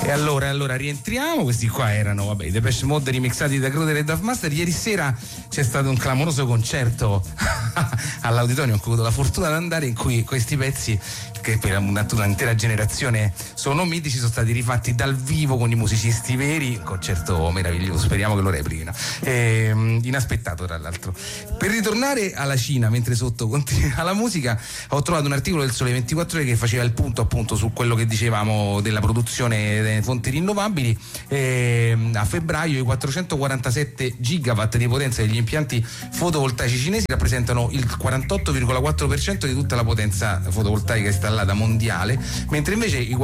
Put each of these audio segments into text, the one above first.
E allora rientriamo. Questi qua erano i Depeche Mode remixati da Crowder e Duff Master. Ieri sera c'è stato un clamoroso concerto all'Auditorium, ho avuto la fortuna di andare, in cui questi pezzi, che per un'intera generazione sono mitici, sono stati rifatti dal vivo con i musicisti veri. Un concerto meraviglioso, speriamo che lo replichino. Inaspettato, tra l'altro. Per ritornare alla Cina, mentre sotto continua la musica, ho trovato un articolo del Sole 24 Ore che faceva il punto appunto su quello che dicevamo della produzione delle fonti rinnovabili. A febbraio i 447 gigawatt di potenza degli impianti fotovoltaici cinesi rappresentano il 48,4% di tutta la potenza fotovoltaica installata mondiale, mentre invece i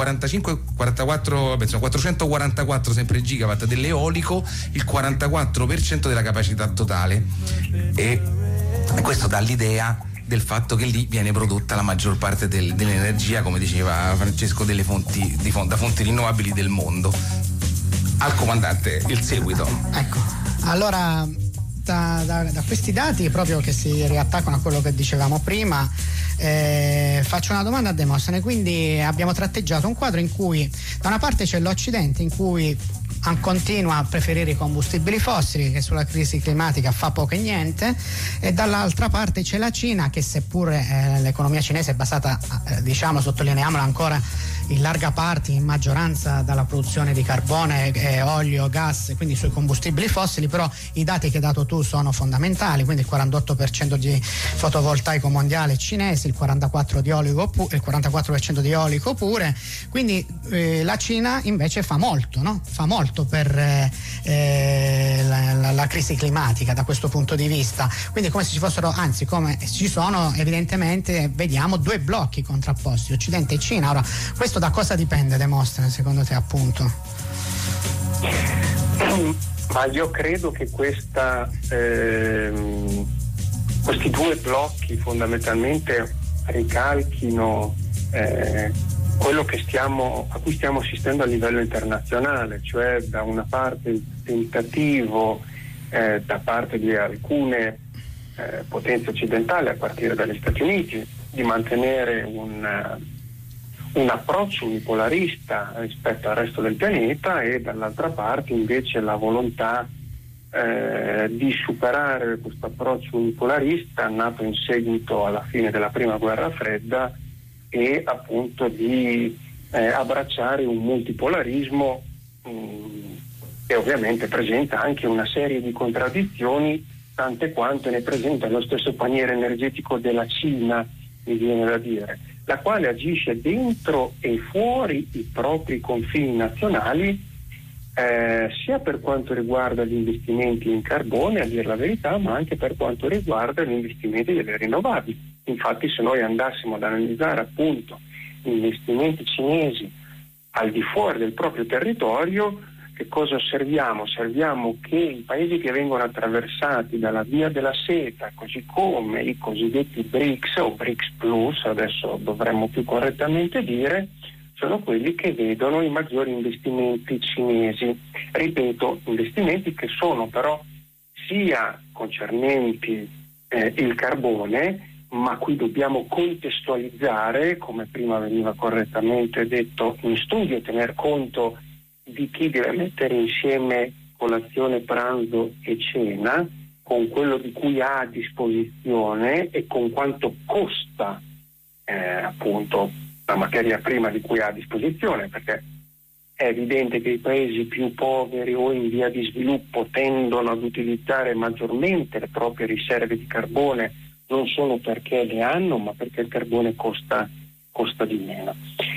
444 sempre gigawatt dell'eolico, il 44% della capacità totale. E questo dà l'idea del fatto che lì viene prodotta la maggior parte dell'energia, come diceva Francesco, da fonti rinnovabili del mondo. Al comandante il seguito. Ecco, allora da questi dati proprio che si riattaccano a quello che dicevamo prima, faccio una domanda a Demostene. Quindi abbiamo tratteggiato un quadro in cui da una parte c'è l'Occidente, in cui continua a preferire i combustibili fossili, che sulla crisi climatica fa poco e niente, e dall'altra parte c'è la Cina, che seppure l'economia cinese è basata, sottolineiamola ancora, in larga parte, in maggioranza, dalla produzione di carbone, olio, gas, quindi sui combustibili fossili, però i dati che hai dato tu sono fondamentali. Quindi il 48% di fotovoltaico mondiale cinese, il 44% di eolico pure. Quindi la Cina invece fa molto, no? Fa molto per la crisi climatica da questo punto di vista. Quindi come se ci fossero, anzi come ci sono, evidentemente vediamo due blocchi contrapposti, Occidente e Cina. Ora, questo da cosa dipende, Demostene, secondo te, appunto? Ma io credo che questi due blocchi fondamentalmente ricalchino quello a cui stiamo assistendo a livello internazionale, cioè da una parte il tentativo da parte di alcune potenze occidentali, a partire dagli Stati Uniti, di mantenere un approccio unipolarista rispetto al resto del pianeta, e dall'altra parte invece la volontà di superare questo approccio unipolarista nato in seguito alla fine della prima guerra fredda, e appunto di abbracciare un multipolarismo che ovviamente presenta anche una serie di contraddizioni, tante quante ne presenta lo stesso paniere energetico della Cina, mi viene da dire, la quale agisce dentro e fuori i propri confini nazionali, sia per quanto riguarda gli investimenti in carbone, a dire la verità, ma anche per quanto riguarda gli investimenti delle rinnovabili. Infatti, se noi andassimo ad analizzare appunto gli investimenti cinesi al di fuori del proprio territorio, che cosa osserviamo? Osserviamo che i paesi che vengono attraversati dalla via della seta, così come i cosiddetti BRICS o BRICS Plus, adesso dovremmo più correttamente dire, sono quelli che vedono i maggiori investimenti cinesi. Ripeto, investimenti che sono però sia concernenti il carbone, ma qui dobbiamo contestualizzare, come prima veniva correttamente detto in studio, tener conto di chi deve mettere insieme colazione, pranzo e cena, con quello di cui ha a disposizione e con quanto costa appunto la materia prima di cui ha a disposizione, perché è evidente che i paesi più poveri o in via di sviluppo tendono ad utilizzare maggiormente le proprie riserve di carbone, non solo perché le hanno, ma perché il carbone costa di meno.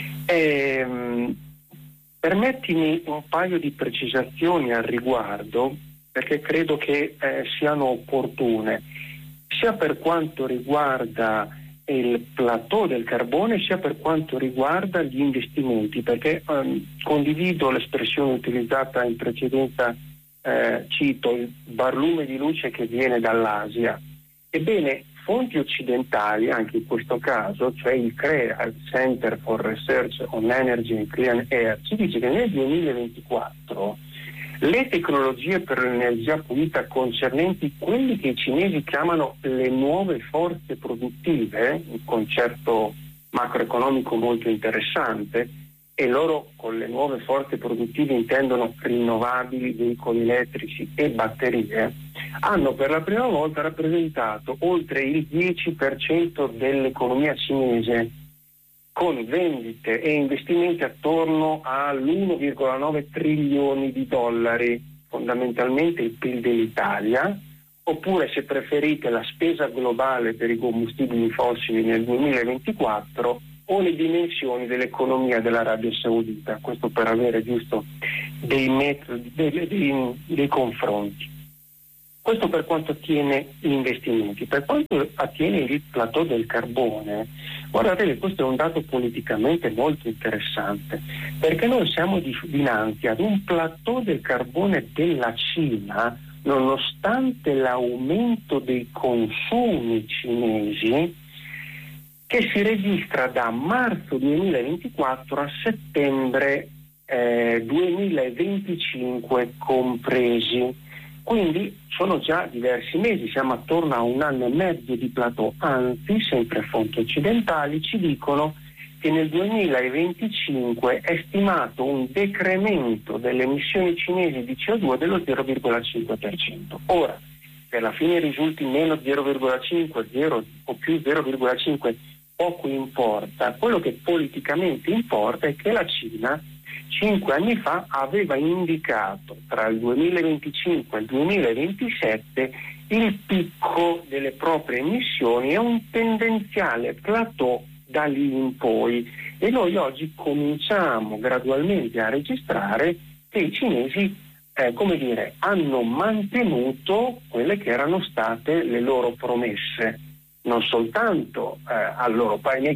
Permettimi un paio di precisazioni al riguardo, perché credo che siano opportune, sia per quanto riguarda il plateau del carbone, sia per quanto riguarda gli investimenti, perché condivido l'espressione utilizzata in precedenza, cito il barlume di luce che viene dall'Asia. Ebbene, fonti occidentali, anche in questo caso, cioè il CREA, il Center for Research on Energy and Clean Air, ci dice che nel 2024 le tecnologie per l'energia pulita concernenti quelli che i cinesi chiamano le nuove forze produttive, un concetto macroeconomico molto interessante, e loro con le nuove forze produttive intendono rinnovabili, veicoli elettrici e batterie, hanno per la prima volta rappresentato oltre il 10% dell'economia cinese, con vendite e investimenti attorno all'1,9 trilioni di dollari, fondamentalmente il PIL dell'Italia, oppure se preferite la spesa globale per i combustibili fossili nel 2024 o le dimensioni dell'economia dell'Arabia Saudita, questo per avere giusto dei metodi, dei confronti. Questo per quanto attiene gli investimenti. Per quanto attiene il plateau del carbone, guardate che questo è un dato politicamente molto interessante, perché noi siamo dinanzi ad un plateau del carbone della Cina, nonostante l'aumento dei consumi cinesi, che si registra da marzo 2024 a settembre 2025 compresi. Quindi sono già diversi mesi, siamo attorno a 1 anno e mezzo di plateau, anzi, sempre fonti occidentali ci dicono che nel 2025 è stimato un decremento delle emissioni cinesi di CO2 dello 0,5%. Ora, se alla fine risulti meno 0,5, 0 o più 0,5, poco importa. Quello che politicamente importa è che la Cina 5 anni fa aveva indicato tra il 2025 e il 2027 il picco delle proprie emissioni e un tendenziale plateau da lì in poi, e noi oggi cominciamo gradualmente a registrare che i cinesi hanno mantenuto quelle che erano state le loro promesse, non soltanto al loro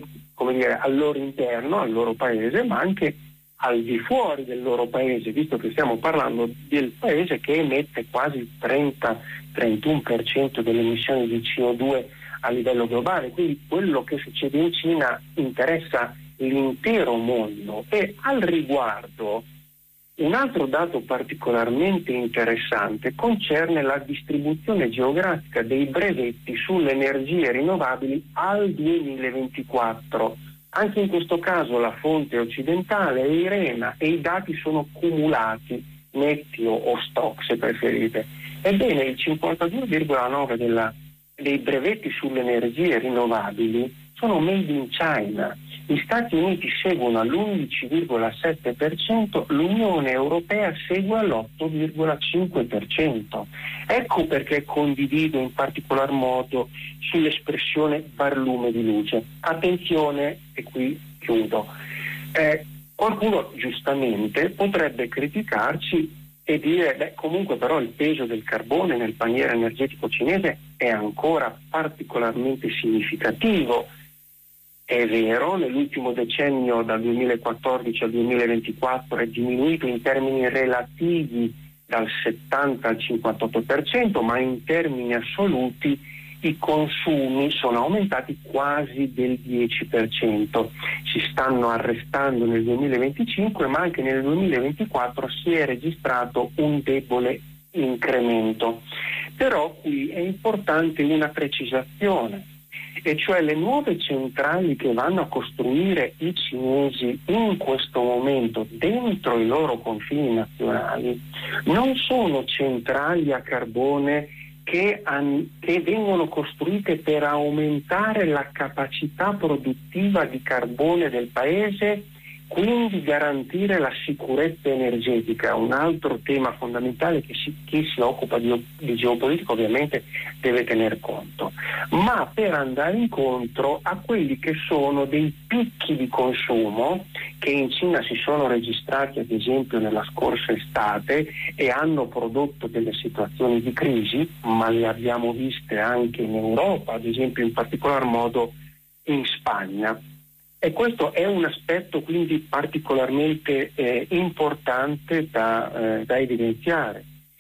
interno, al loro paese, ma anche al di fuori del loro paese, visto che stiamo parlando del paese che emette quasi il 30-31% delle emissioni di CO2 a livello globale. Quindi quello che succede in Cina interessa l'intero mondo. E al riguardo un altro dato particolarmente interessante concerne la distribuzione geografica dei brevetti sulle energie rinnovabili al 2024. Anche in questo caso la fonte occidentale è IRENA e i dati sono cumulati, netti o stock se preferite. Ebbene, il 52,9% dei brevetti sulle energie rinnovabili sono made in China. Gli Stati Uniti seguono all'11,7%, l'Unione Europea segue all'8,5%. Ecco perché condivido in particolar modo sull'espressione barlume di luce. Attenzione, e qui chiudo. Qualcuno giustamente potrebbe criticarci e dire comunque però il peso del carbone nel paniere energetico cinese è ancora particolarmente significativo. È vero, nell'ultimo decennio dal 2014 al 2024 è diminuito in termini relativi dal 70 al 58%, ma in termini assoluti i consumi sono aumentati quasi del 10%. Si stanno arrestando nel 2025, ma anche nel 2024 si è registrato un debole incremento. Però qui è importante una precisazione, e cioè le nuove centrali che vanno a costruire i cinesi in questo momento dentro i loro confini nazionali non sono centrali a carbone che vengono costruite per aumentare la capacità produttiva di carbone del paese, quindi garantire la sicurezza energetica, un altro tema fondamentale che chi si occupa di geopolitica ovviamente deve tener conto, ma per andare incontro a quelli che sono dei picchi di consumo che in Cina si sono registrati ad esempio nella scorsa estate e hanno prodotto delle situazioni di crisi, ma le abbiamo viste anche in Europa, ad esempio in particolar modo in Spagna. E questo è un aspetto quindi particolarmente importante da evidenziare.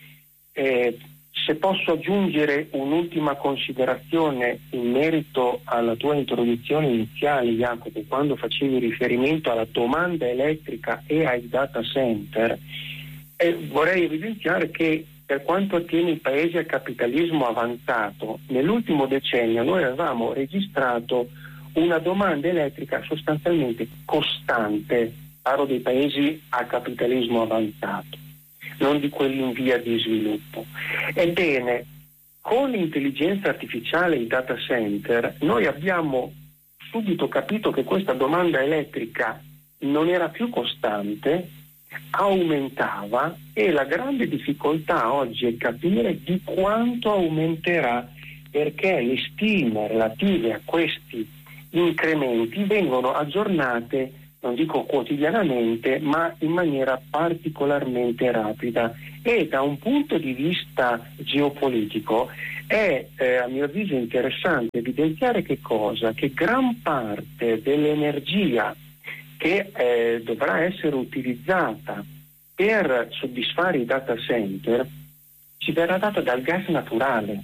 Se posso aggiungere un'ultima considerazione in merito alla tua introduzione iniziale, Jacopo, quando facevi riferimento alla domanda elettrica e ai data center, vorrei evidenziare che per quanto attiene i paesi a capitalismo avanzato, nell'ultimo decennio noi avevamo registrato una domanda elettrica sostanzialmente costante, parlo dei paesi a capitalismo avanzato, non di quelli in via di sviluppo. Ebbene, con l'intelligenza artificiale e i data center noi abbiamo subito capito che questa domanda elettrica non era più costante, aumentava, e la grande difficoltà oggi è capire di quanto aumenterà, perché le stime relative a questi incrementi vengono aggiornate, non dico quotidianamente, ma in maniera particolarmente rapida. E da un punto di vista geopolitico è a mio avviso interessante evidenziare che cosa? Che gran parte dell'energia che dovrà essere utilizzata per soddisfare i data center ci verrà data dal gas naturale,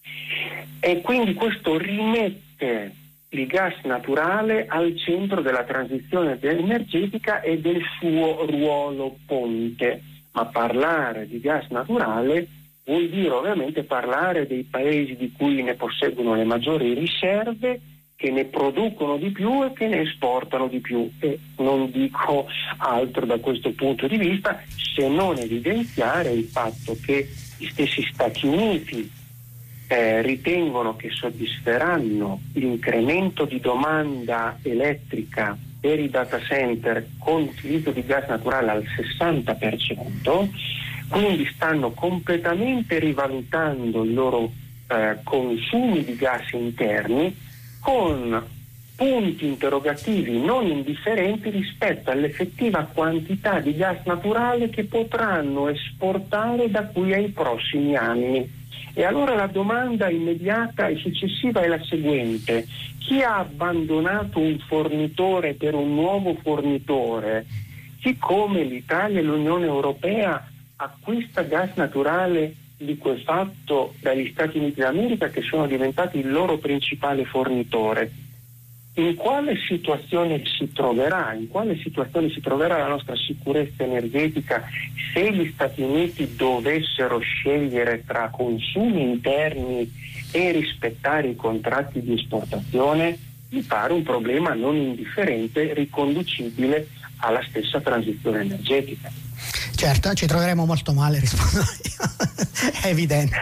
e quindi questo rimette il gas naturale al centro della transizione energetica e del suo ruolo ponte. Ma parlare di gas naturale vuol dire ovviamente parlare dei paesi di cui ne posseggono le maggiori riserve, che ne producono di più e che ne esportano di più, e non dico altro da questo punto di vista se non evidenziare il fatto che gli stessi Stati Uniti ritengono che soddisferanno l'incremento di domanda elettrica per i data center con l'utilizzo di gas naturale al 60%, quindi stanno completamente rivalutando i loro consumi di gas interni, con punti interrogativi non indifferenti rispetto all'effettiva quantità di gas naturale che potranno esportare da qui ai prossimi anni. E allora la domanda immediata e successiva è la seguente: chi ha abbandonato un fornitore per un nuovo fornitore, siccome l'Italia e l'Unione Europea acquista gas naturale liquefatto dagli Stati Uniti d'America, che sono diventati il loro principale fornitore, in quale situazione si troverà? In quale situazione si troverà la nostra sicurezza energetica se gli Stati Uniti dovessero scegliere tra consumi interni e rispettare i contratti di esportazione? Mi pare un problema non indifferente, riconducibile alla stessa transizione energetica. Certo, ci troveremo molto male, rispondo io. È evidente.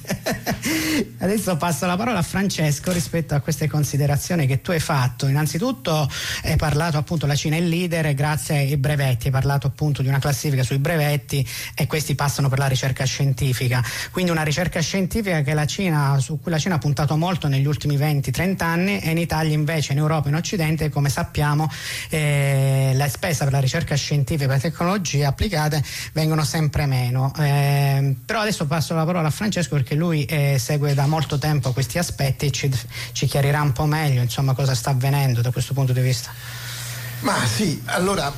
Adesso passo la parola a Francesco rispetto a queste considerazioni che tu hai fatto. Innanzitutto hai parlato appunto, la Cina è il leader grazie ai brevetti, hai parlato appunto di una classifica sui brevetti e questi passano per la ricerca scientifica, quindi una ricerca scientifica su cui la Cina ha puntato molto negli ultimi 20-30 anni, e in Italia invece, in Europa, in Occidente, come sappiamo, la spesa per la ricerca scientifica e per le tecnologie applicate vengono sempre meno. Però adesso passo la parola a Francesco, perché lui segue da molto tempo questi aspetti e ci chiarirà un po' meglio, insomma, cosa sta avvenendo da questo punto di vista. Ma sì, allora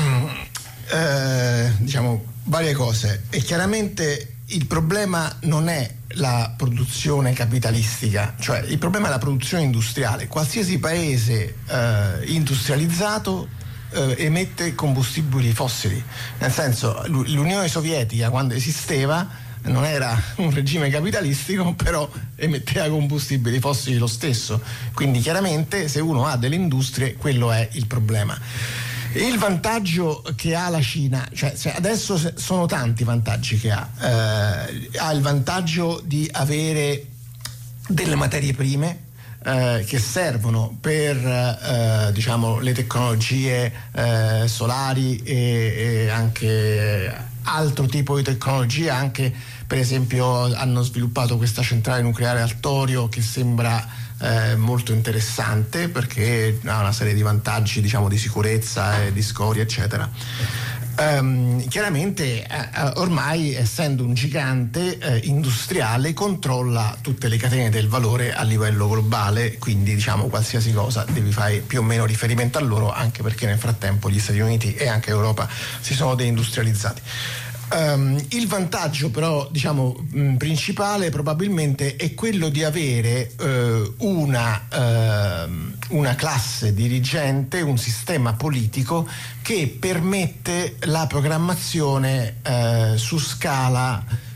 diciamo varie cose, e chiaramente il problema non è la produzione capitalistica, cioè il problema è la produzione industriale. Qualsiasi paese industrializzato emette combustibili fossili, nel senso, l'Unione Sovietica quando esisteva non era un regime capitalistico, però emetteva combustibili fossili lo stesso, quindi chiaramente se uno ha delle industrie quello è il problema. Il vantaggio che ha la Cina, cioè adesso sono tanti i vantaggi che ha il vantaggio di avere delle materie prime che servono per diciamo le tecnologie solari e anche altro tipo di tecnologia. Anche per esempio hanno sviluppato questa centrale nucleare al torio che sembra molto interessante, perché ha una serie di vantaggi, diciamo, di sicurezza e di scorie eccetera. Chiaramente ormai, essendo un gigante industriale, controlla tutte le catene del valore a livello globale, quindi diciamo qualsiasi cosa devi fare più o meno riferimento a loro, anche perché nel frattempo gli Stati Uniti e anche Europa si sono deindustrializzati. Il vantaggio però, diciamo, principale probabilmente è quello di avere una classe dirigente, un sistema politico che permette la programmazione su scala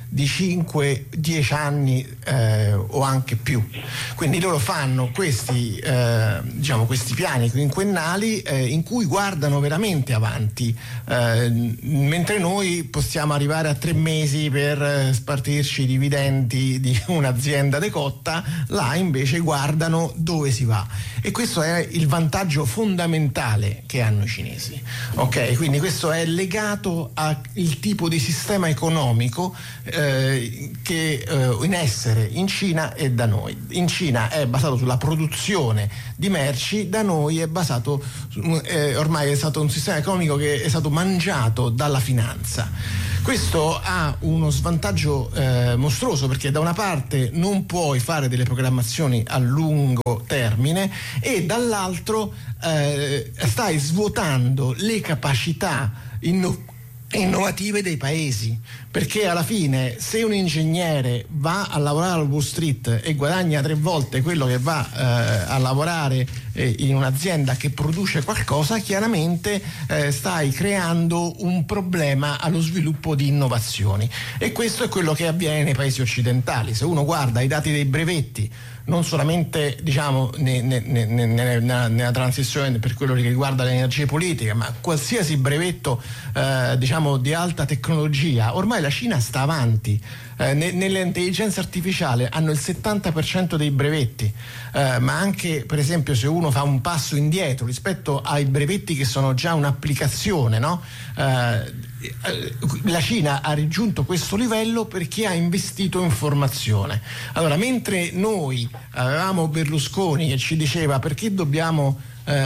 di 5-10 anni o anche più. Quindi loro fanno questi piani quinquennali in cui guardano veramente avanti, mentre noi possiamo arrivare a 3 mesi per spartirci i dividendi di un'azienda decotta, là invece guardano dove si va, e questo è il vantaggio fondamentale che hanno i cinesi. Ok, quindi questo è legato al tipo di sistema economico che in essere in Cina e da noi. In Cina è basato sulla produzione di merci, da noi è basato ormai è stato un sistema economico che è stato mangiato dalla finanza. Questo ha uno svantaggio mostruoso, perché da una parte non puoi fare delle programmazioni a lungo termine e dall'altro stai svuotando le capacità innovative dei paesi, perché alla fine se un ingegnere va a lavorare al Wall Street e guadagna 3 volte quello che va a lavorare in un'azienda che produce qualcosa, chiaramente stai creando un problema allo sviluppo di innovazioni, e questo è quello che avviene nei paesi occidentali. Se uno guarda i dati dei brevetti, non solamente nella transizione per quello che riguarda le energie politiche, ma qualsiasi brevetto di alta tecnologia, ormai la Cina sta avanti. Nell'intelligenza artificiale hanno il 70% dei brevetti, ma anche per esempio se uno fa un passo indietro rispetto ai brevetti che sono già un'applicazione, no? La Cina ha raggiunto questo livello perché ha investito in formazione. Allora, mentre noi avevamo Berlusconi che ci diceva perché dobbiamo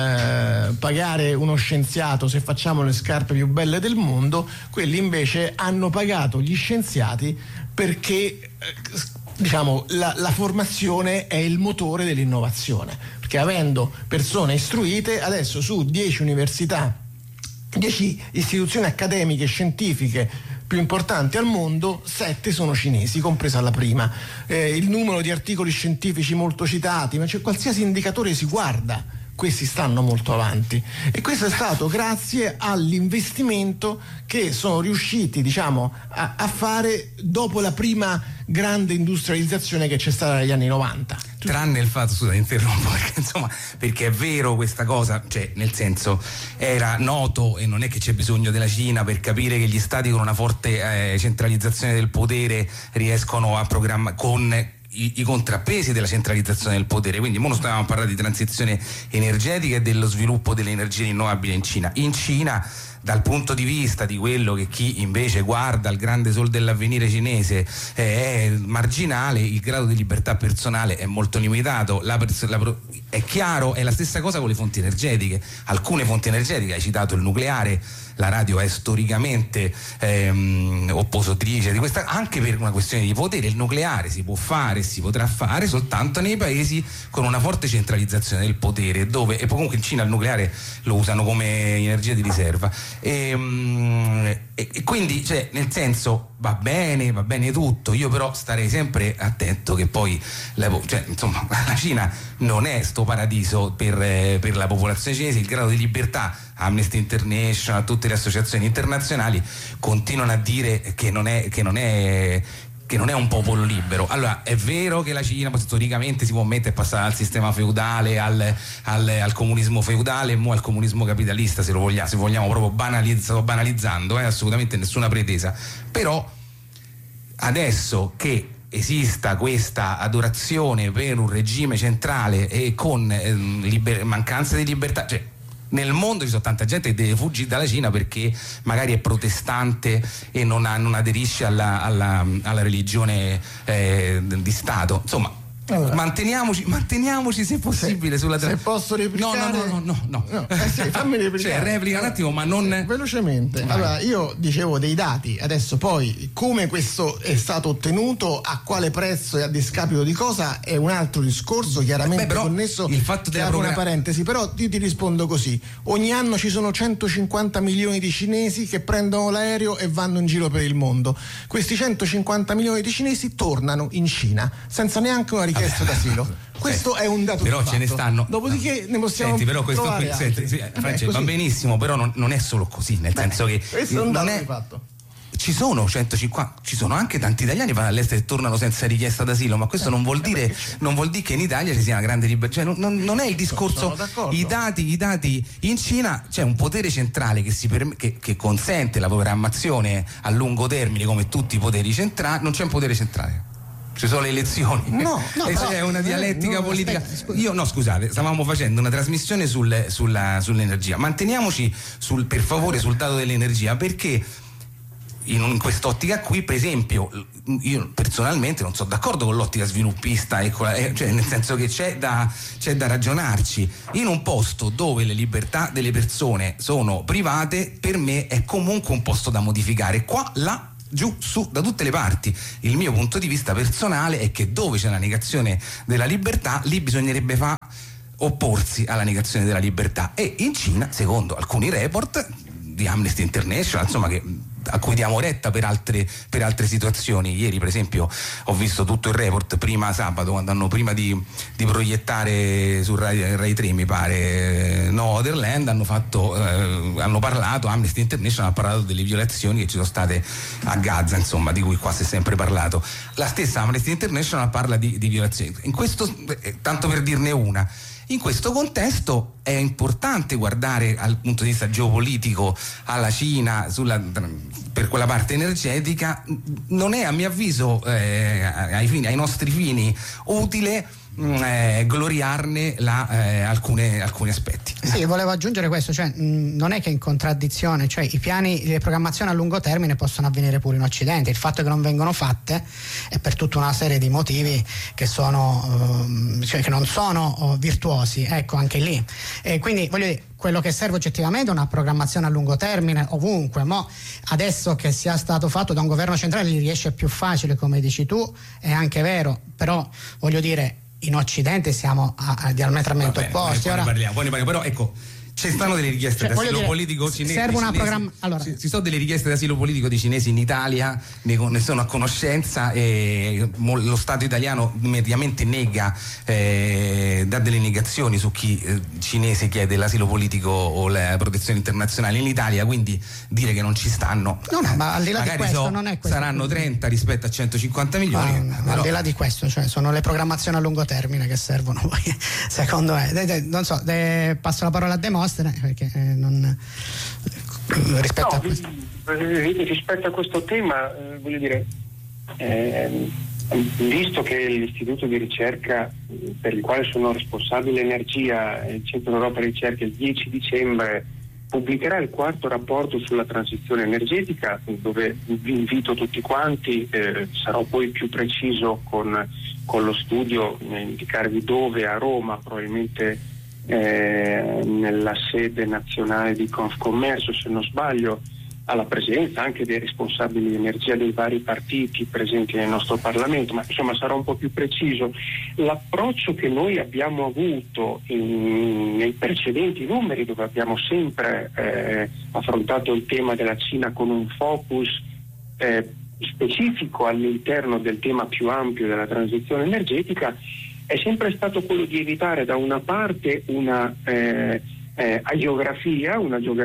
pagare uno scienziato se facciamo le scarpe più belle del mondo, quelli invece hanno pagato gli scienziati perché la formazione è il motore dell'innovazione, perché avendo persone istruite, adesso su 10 università, 10 istituzioni accademiche scientifiche più importanti al mondo, 7 sono cinesi, compresa la prima. Il numero di articoli scientifici molto citati, ma c'è qualsiasi indicatore si guarda, questi stanno molto avanti, e questo è stato grazie all'investimento che sono riusciti a fare dopo la prima grande industrializzazione che c'è stata negli anni 90. Tranne il fatto, scusa, interrompo, perché è vero questa cosa, cioè nel senso era noto, e non è che c'è bisogno della Cina per capire che gli stati con una forte centralizzazione del potere riescono a programmare con i contrappesi della centralizzazione del potere. Quindi noi stavamo a parlare di transizione energetica e dello sviluppo delle energie rinnovabili in Cina. In Cina, dal punto di vista di quello che chi invece guarda il grande sol dell'avvenire cinese è marginale, il grado di libertà personale è molto limitato. È chiaro, è la stessa cosa con le fonti energetiche. Alcune fonti energetiche, hai citato il nucleare, la radio è storicamente oppositrice di questa, anche per una questione di potere. Il nucleare si può fare, si potrà fare soltanto nei paesi con una forte centralizzazione del potere, dove, e comunque in Cina il nucleare lo usano come energia di riserva, e quindi, cioè, nel senso, va bene tutto, io però starei sempre attento che poi la Cina non è sto paradiso per la popolazione cinese. Il grado di libertà, Amnesty International, tutte le associazioni internazionali continuano a dire che non è un popolo libero. Allora, è vero che la Cina storicamente si può mettere e passare dal sistema feudale al comunismo feudale, mo al comunismo capitalista, se vogliamo proprio banalizzando, assolutamente nessuna pretesa. Però adesso che esista questa adorazione per un regime centrale e con mancanza di libertà, cioè nel mondo ci sono tanta gente che deve fuggire dalla Cina perché magari è protestante e non aderisce alla religione di Stato. Insomma, allora, manteniamoci se possibile sulla se posso replicare. No. Sì, fammi replicare. Cioè, replica un attimo, ma non velocemente. Vai. Allora, io dicevo dei dati, adesso poi come questo è stato ottenuto, a quale prezzo e a discapito di cosa è un altro discorso, chiaramente però connesso. Il fatto di una parentesi, però io ti rispondo così: ogni anno ci sono 150 milioni di cinesi che prendono l'aereo e vanno in giro per il mondo. Questi 150 milioni di cinesi tornano in Cina senza neanche una richiesta d'asilo. Questo è un dato. Però di ce ne fatto. stanno. Dopodiché ne possiamo. Senti, però questo qui, va benissimo, però non è solo così, nel senso che questo è un dato di fatto. ci sono 150, ci sono anche tanti italiani che vanno all'estero e tornano senza richiesta d'asilo, ma questo non vuol dire che in Italia ci sia una grande libertà, cioè non è il discorso. I dati in Cina c'è un potere centrale che consente la programmazione a lungo termine, come tutti i poteri centrali. Non c'è un potere centrale, ci sono le elezioni, e c'è una dialettica politica. Scusate, stavamo facendo una trasmissione sull'energia. Manteniamoci per favore sul dato dell'energia, perché in quest'ottica qui, per esempio, io personalmente non sono d'accordo con l'ottica sviluppista, cioè nel senso che c'è da ragionarci. In un posto dove le libertà delle persone sono private, per me è comunque un posto da modificare, qua, là, giù, su, da tutte le parti. Il mio punto di vista personale è che dove c'è la negazione della libertà, lì bisognerebbe opporsi alla negazione della libertà. E in Cina, secondo alcuni report di Amnesty International, insomma, a cui diamo retta per altre situazioni. Ieri per esempio ho visto tutto il report, sabato, quando prima di proiettare su Rai 3 mi pare Otherland, hanno parlato, Amnesty International ha parlato delle violazioni che ci sono state a Gaza, insomma, di cui qua si è sempre parlato. La stessa Amnesty International parla di violazioni. In questo, tanto per dirne una, in questo contesto è importante guardare dal punto di vista geopolitico alla Cina per quella parte energetica. Non è, a mio avviso, ai nostri fini utile gloriarne alcuni aspetti. Sì, volevo aggiungere questo, cioè non è che in contraddizione, cioè i piani, le programmazioni a lungo termine possono avvenire pure in Occidente. Il fatto che non vengono fatte è per tutta una serie di motivi che che non sono virtuosi, ecco, anche lì. E quindi voglio dire, quello che serve oggettivamente è una programmazione a lungo termine ovunque. Adesso che sia stato fatto da un governo centrale gli riesce più facile, come dici tu, è anche vero, però voglio dire, in Occidente siamo diametralmente opposti. Poi ne parliamo, però ecco, ci stanno delle richieste d'asilo politico cinese. Serve una ci sono delle richieste d'asilo politico di cinesi in Italia, ne sono a conoscenza, e lo Stato italiano immediatamente nega, dà delle negazioni su chi cinese chiede l'asilo politico o la protezione internazionale in Italia, quindi dire che non ci stanno. No, ma al di là di questo non è questo. Saranno 30 rispetto a 150 milioni. Al di là di questo, cioè sono le programmazioni a lungo termine che servono poi, secondo me. Non so, passo la parola a Demostene, perché rispetto a questo tema, voglio dire, visto che l'istituto di ricerca per il quale sono responsabile energia, il Centro Europa Ricerca, il 10 dicembre pubblicherà il 4º rapporto sulla transizione energetica, dove vi invito tutti quanti, sarò poi più preciso con lo studio, indicarvi dove, a Roma, probabilmente nella sede nazionale di Confcommercio, se non sbaglio, alla presenza anche dei responsabili di energia dei vari partiti presenti nel nostro Parlamento, ma insomma sarò un po' più preciso. L'approccio che noi abbiamo avuto nei precedenti numeri, dove abbiamo sempre affrontato il tema della Cina con un focus specifico all'interno del tema più ampio della transizione energetica, è sempre stato quello di evitare da una parte una geografia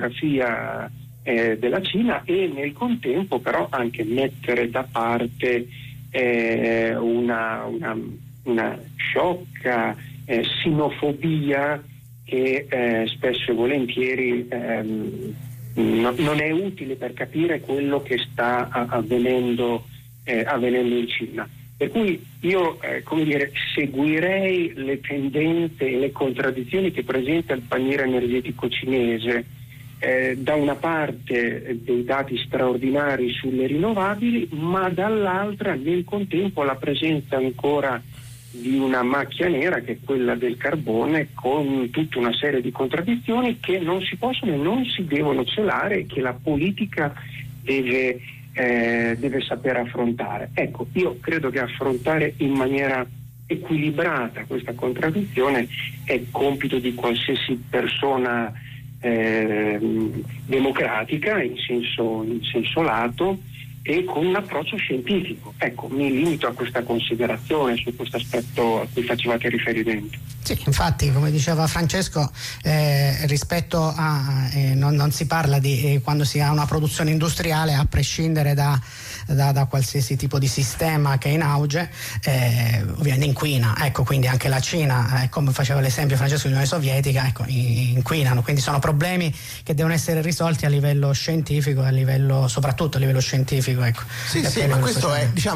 della Cina, e nel contempo però anche mettere da parte una sciocca sinofobia che spesso e volentieri non è utile per capire quello che sta avvenendo in Cina. Per cui io, seguirei le tendenze e le contraddizioni che presenta il paniere energetico cinese. Da una parte dei dati straordinari sulle rinnovabili, ma dall'altra nel contempo la presenza ancora di una macchia nera, che è quella del carbone, con tutta una serie di contraddizioni che non si possono e non si devono celare, e che la politica deve saper affrontare. Ecco, io credo che affrontare in maniera equilibrata questa contraddizione è compito di qualsiasi persona democratica in senso lato, e con un approccio scientifico. Ecco, mi limito a questa considerazione su questo aspetto a cui facevate riferimento. Sì, infatti, come diceva Francesco, rispetto a non si parla di quando si ha una produzione industriale, a prescindere da qualsiasi tipo di sistema che è in auge, ovviamente inquina. Ecco, quindi anche la Cina, come faceva l'esempio Francesco dell'Unione Sovietica, ecco, inquinano, quindi sono problemi che devono essere risolti a livello scientifico, soprattutto a livello scientifico. Ecco. Sì, ma questo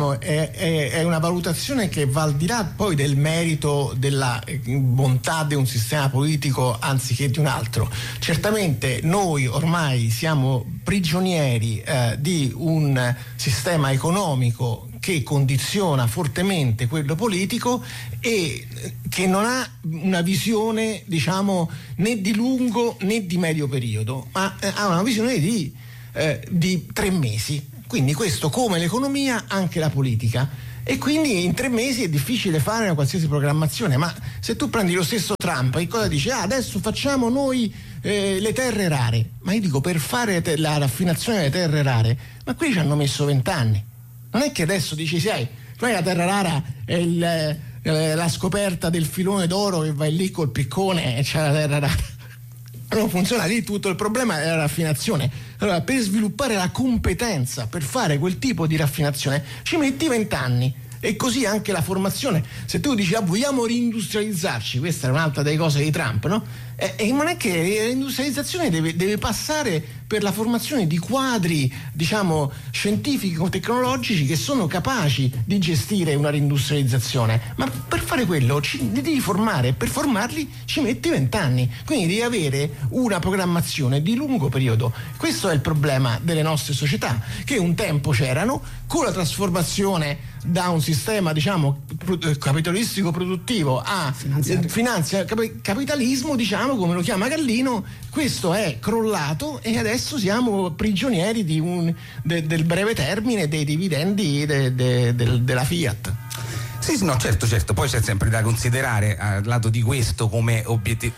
è una valutazione che va al di là poi del merito della bontà di un sistema politico anziché di un altro. Certamente noi ormai siamo prigionieri di un sistema economico che condiziona fortemente quello politico e che non ha una visione, diciamo, né di lungo né di medio periodo, ma ha una visione di 3 mesi. Quindi questo, come l'economia, anche la politica. E quindi in 3 mesi è difficile fare una qualsiasi programmazione. Ma se tu prendi lo stesso Trump, che cosa dice? adesso facciamo noi le terre rare. Ma io dico, per fare la raffinazione delle terre rare, ma qui ci hanno messo 20 anni. Non è che adesso dici, sai, poi la terra rara è la scoperta del filone d'oro che vai lì col piccone e c'è la terra rara. Non funziona lì, tutto il problema è la raffinazione. Allora, per sviluppare la competenza per fare quel tipo di raffinazione ci metti 20 anni. E così anche la formazione. Se tu dici vogliamo reindustrializzarci, questa è un'altra delle cose di Trump, no? E non è che l'industrializzazione deve passare per la formazione di quadri, diciamo, scientifico-tecnologici che sono capaci di gestire una reindustrializzazione. Ma per fare quello li devi formare, e per formarli ci metti 20 anni. Quindi devi avere una programmazione di lungo periodo. Questo è il problema delle nostre società, che un tempo c'erano, con la trasformazione da un sistema, diciamo, capitalistico produttivo a capitalismo, diciamo, come lo chiama Gallino, questo è crollato e adesso siamo prigionieri del breve termine dei dividendi della Fiat. Sì, no, certo, poi c'è sempre da considerare al lato di questo come obiettivo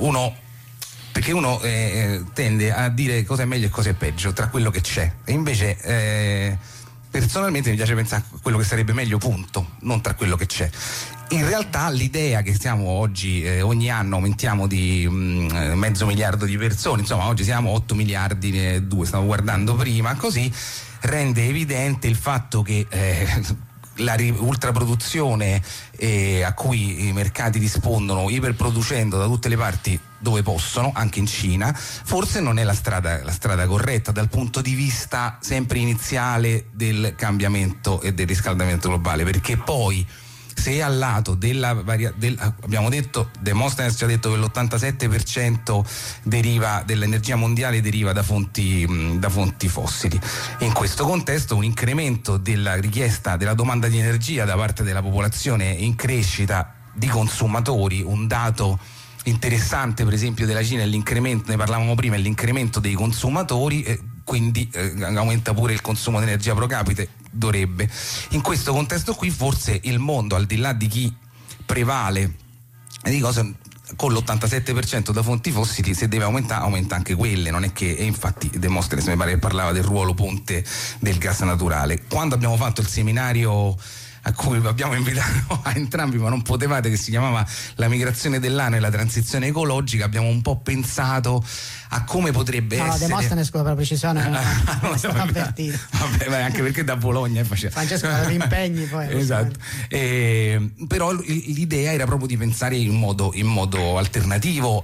perché uno tende a dire cosa è meglio e cosa è peggio tra quello che c'è, e invece personalmente mi piace pensare a quello che sarebbe meglio, punto, non tra quello che c'è. In realtà l'idea che stiamo oggi, ogni anno aumentiamo di 500 miliardi di persone, insomma oggi siamo 8 miliardi e 2, stavo guardando prima, così rende evidente il fatto che la ultraproduzione a cui i mercati rispondono iperproducendo da tutte le parti dove possono, anche in Cina, forse non è la strada corretta dal punto di vista sempre iniziale del cambiamento e del riscaldamento globale, perché poi se al lato abbiamo detto, Demostene ci ha detto che l'87% dell'energia mondiale deriva da fonti fossili. In questo contesto un incremento della richiesta, della domanda di energia da parte della popolazione in crescita, di consumatori, un dato interessante per esempio della Cina è l'incremento, ne parlavamo prima, è l'incremento dei consumatori, quindi aumenta pure il consumo di energia pro capite, dovrebbe. In questo contesto qui forse il mondo, al di là di chi prevale di cose, con l'87% da fonti fossili, se deve aumentare aumenta anche quelle, non è che, e infatti Demostene mi pare che parlava del ruolo ponte del gas naturale. Quando abbiamo fatto il seminario a cui abbiamo invitato a entrambi ma non potevate, che si chiamava La migrazione dell'anno e la transizione ecologica, abbiamo un po' pensato a come potrebbe essere. Demostene, scusa per la precisione, non è stato avvertito. Vabbè, anche perché da Bologna faceva. Francesco aveva impegni poi. Esatto. Però l'idea era proprio di pensare in modo alternativo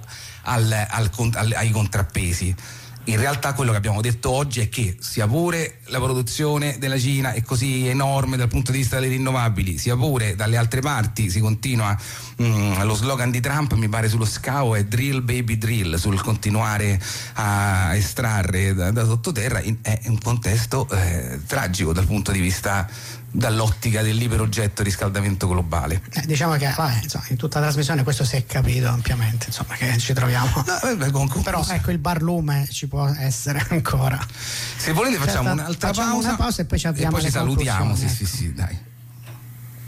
ai contrappesi. In realtà quello che abbiamo detto oggi è che sia pure la produzione della Cina è così enorme dal punto di vista delle rinnovabili, sia pure dalle altre parti si continua, lo slogan di Trump mi pare sullo scavo è drill baby drill, sul continuare a estrarre da sottoterra, è un contesto tragico dal punto di vista, dall'ottica dell'iperoggetto riscaldamento globale. Diciamo che insomma, in tutta la trasmissione questo si è capito ampiamente, insomma, che ci troviamo. Però ecco, il barlume ci può essere ancora. Se volete facciamo un'altra pausa e poi ci avviamo e poi ci salutiamo. Sì, dai.